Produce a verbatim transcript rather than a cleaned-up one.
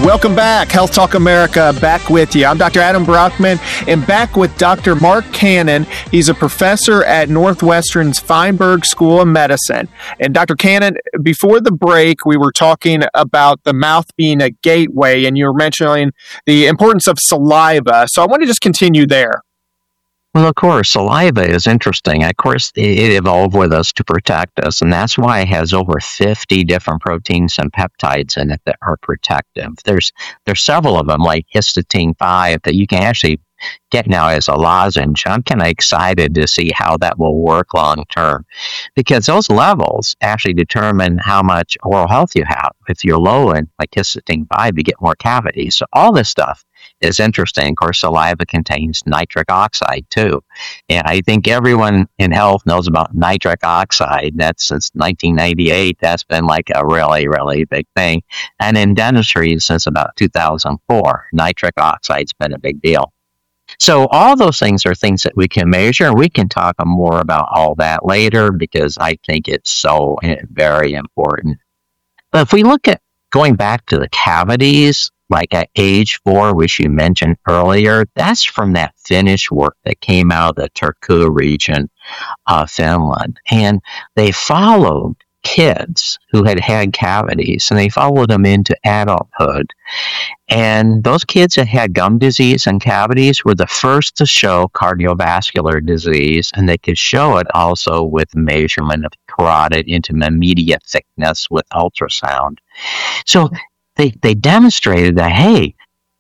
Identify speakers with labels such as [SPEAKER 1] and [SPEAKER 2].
[SPEAKER 1] Welcome back. Health Talk America, back with you. I'm Doctor Adam Brockman, and back with Doctor Mark Cannon. He's a professor at Northwestern's Feinberg School of Medicine. And Doctor Cannon, before the break, we were talking about the mouth being a gateway, and you were mentioning the importance of saliva. So I want to just continue there.
[SPEAKER 2] Well, of course, saliva is interesting. Of course, it evolved with us to protect us, and that's why it has over fifty different proteins and peptides in it that are protective. There's there's several of them, like histatin five, that you can actually get now as a lozenge. I'm kind of excited to see how that will work long term, because those levels actually determine how much oral health you have. If you're low in like histatin five, you get more cavities. So all this stuff is interesting. Of course, saliva contains nitric oxide too. And I think everyone in health knows about nitric oxide. That's since nineteen ninety-eight. That's been like a really, really big thing. And in dentistry, since about two thousand four, nitric oxide's been a big deal. So all those things are things that we can measure, and we can talk more about all that later, because I think it's so very important. But if we look at going back to the cavities, like at age four, which you mentioned earlier, that's from that Finnish work that came out of the Turku region of Finland. And they followed kids who had had cavities, and they followed them into adulthood. And those kids that had gum disease and cavities were the first to show cardiovascular disease, and they could show it also with measurement of carotid intima media thickness with ultrasound. So They, they demonstrated that, hey,